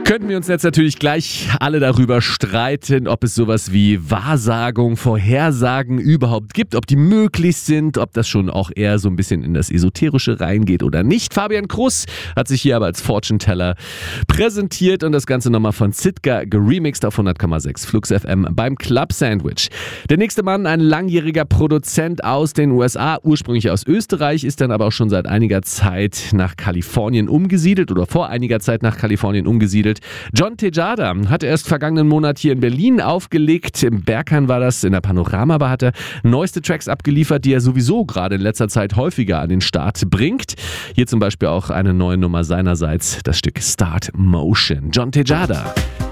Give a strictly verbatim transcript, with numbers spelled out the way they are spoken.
Könnten wir uns jetzt natürlich gleich alle darüber streiten, ob es sowas wie Wahrsagung, Vorhersagen überhaupt gibt, ob die möglich sind, ob das schon auch eher so ein bisschen in das Esoterische reingeht oder nicht. Fabian Kruss hat sich hier aber als Fortune-Teller präsentiert und das Ganze nochmal von Sitka geremixed auf hundert Komma sechs Flux F M beim Club Sandwich. Der nächste Mann, ein langjähriger Produzent aus den U S A, ursprünglich aus Österreich, ist dann aber auch schon seit einiger Zeit nach Kalifornien umgesiedelt oder vor einiger Zeit nach Kalifornien umgesiedelt. John Tejada hat erst vergangenen Monat hier in Berlin aufgelegt. Im Berghain war das, in der Panorama Bar hat er neueste Tracks abgeliefert, die er sowieso gerade in letzter Zeit häufiger an den Start bringt. Hier zum Beispiel auch eine neue Nummer seinerseits, das Stück Start Motion. John Tejada.